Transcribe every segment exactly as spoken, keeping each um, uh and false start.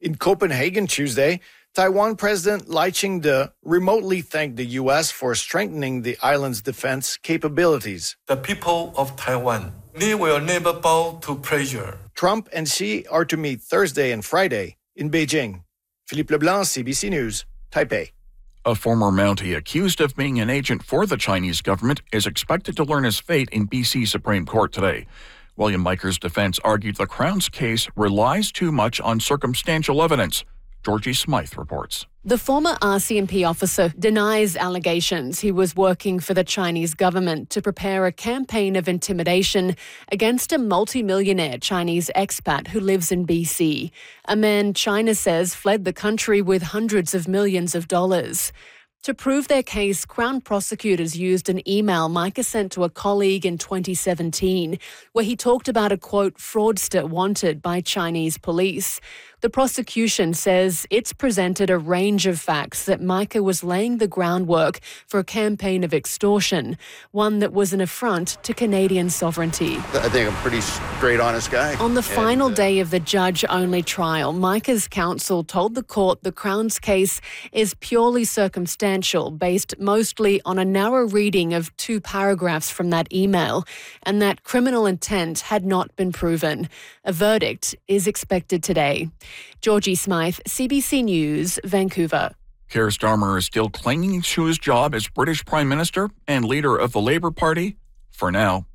In Copenhagen Tuesday, Taiwan President Lai Ching-te remotely thanked the U S for strengthening the island's defense capabilities. The people of Taiwan, they will never bow to pressure. Trump and Xi are to meet Thursday and Friday in Beijing. Philippe Leblanc, C B C News, Taipei. A former Mountie accused of being an agent for the Chinese government is expected to learn his fate in B C Supreme Court today. William Miker's defense argued the Crown's case relies too much on circumstantial evidence. Georgie Smythe reports. The former R C M P officer denies allegations he was working for the Chinese government to prepare a campaign of intimidation against a multimillionaire Chinese expat who lives in B C, a man China says fled the country with hundreds of millions of dollars. To prove their case, Crown prosecutors used an email Miker sent to a colleague in twenty seventeen, where he talked about a, quote, fraudster wanted by Chinese police. The prosecution says it's presented a range of facts that Miker was laying the groundwork for a campaign of extortion, one that was an affront to Canadian sovereignty. I think I'm a pretty straight, honest guy. On the final and, uh, day of the judge-only trial, Miker's counsel told the court the Crown's case is purely circumstantial, based mostly on a narrow reading of two paragraphs from that email, and that criminal intent had not been proven. A verdict is expected today. Georgie Smythe, C B C News, Vancouver. Keir Starmer is still clinging to his job as British Prime Minister and leader of the Labour Party for now.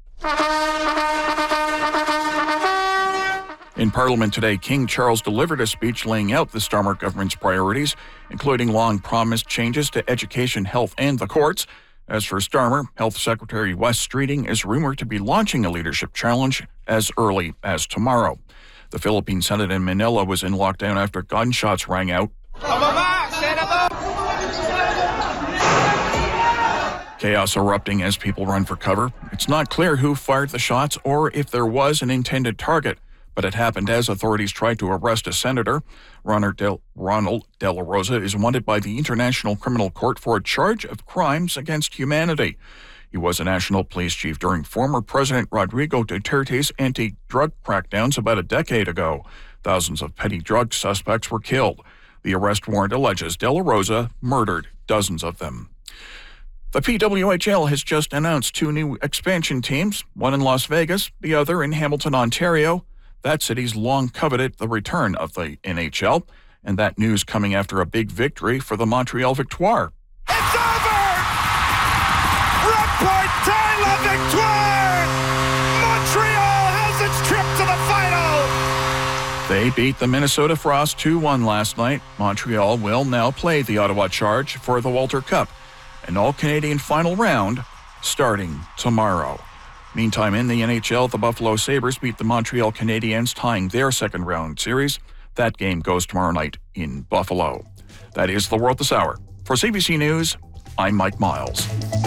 In Parliament today, King Charles delivered a speech laying out the Starmer government's priorities, including long-promised changes to education, health, and the courts. As for Starmer, Health Secretary Wes Streeting is rumored to be launching a leadership challenge as early as tomorrow. The Philippine Senate in Manila was in lockdown after gunshots rang out. Chaos erupting as people run for cover. It's not clear who fired the shots or if there was an intended target, but it happened as authorities tried to arrest a senator. Ronald De, Ronald De La Rosa is wanted by the International Criminal Court for a charge of crimes against humanity. He was a national police chief during former President Rodrigo Duterte's anti-drug crackdowns about a decade ago. Thousands of petty drug suspects were killed. The arrest warrant alleges De La Rosa murdered dozens of them. The P W H L has just announced two new expansion teams, one in Las Vegas, the other in Hamilton, Ontario. That city's long coveted the return of the N H L, and that news coming after a big victory for the Montreal Victoire. It's over! Rockport tie la victoire! Montreal has its trip to the final! They beat the Minnesota Frost two one last night. Montreal will now play the Ottawa Charge for the Walter Cup, an all-Canadian final round starting tomorrow. Meantime, in the N H L, the Buffalo Sabres beat the Montreal Canadiens, tying their second-round series. That game goes tomorrow night in Buffalo. That is the World This Hour. For C B C News, I'm Mike Miles.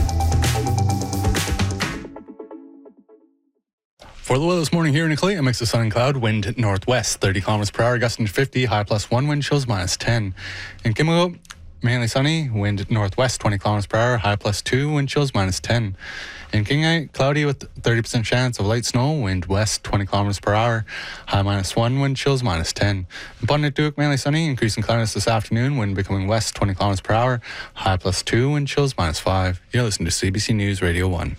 For the weather this morning here in Nickley, a mix of sun and cloud, wind northwest, thirty kilometers per hour, gusting to fifty, high plus one, wind chills minus ten. In Kimilgo, mainly sunny, wind northwest, twenty kilometers per hour, high plus two, wind chills minus ten. In Kingyai, cloudy with thirty percent chance of light snow, wind west, twenty kilometers per hour, high minus one, wind chills minus ten. In Pontypridd, mainly sunny, increasing cloudiness this afternoon, wind becoming west, twenty kilometers per hour, high plus two, wind chills minus five. You're listening to C B C News Radio one.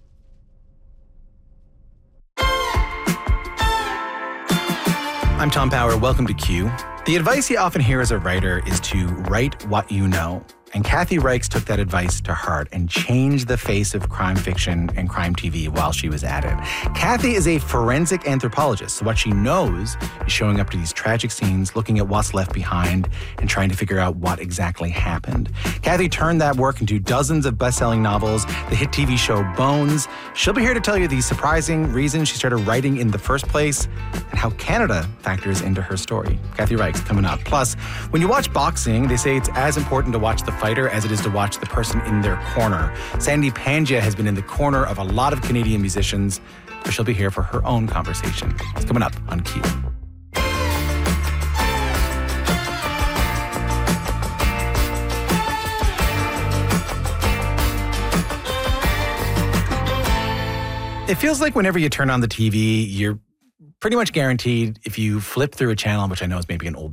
I'm Tom Power. Welcome to Q. The advice you often hear as a writer is to write what you know. And Kathy Reichs took that advice to heart and changed the face of crime fiction and crime T V while she was at it. Kathy is a forensic anthropologist, so what she knows is showing up to these tragic scenes, looking at what's left behind, and trying to figure out what exactly happened. Kathy turned that work into dozens of best-selling novels, the hit T V show Bones. She'll be here to tell you the surprising reasons she started writing in the first place and how Canada factors into her story. Kathy Reichs coming up. Plus, when you watch boxing, they say it's as important to watch the fighter as it is to watch the person in their corner. Sandy Pangia has been in the corner of a lot of Canadian musicians, but she'll be here for her own conversation. It's coming up on Q. It feels like whenever you turn on the T V, you're pretty much guaranteed, if you flip through a channel, which I know is maybe an old